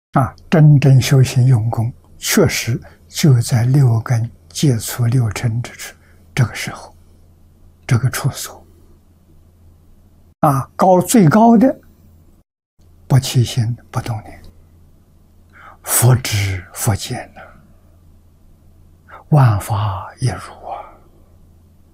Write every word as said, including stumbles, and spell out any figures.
啊，真正修行用功，确实就在六根接触六尘之处，这个时候，这个处所，啊，高最高的，不起心不动念，佛知佛见呐，万法一如。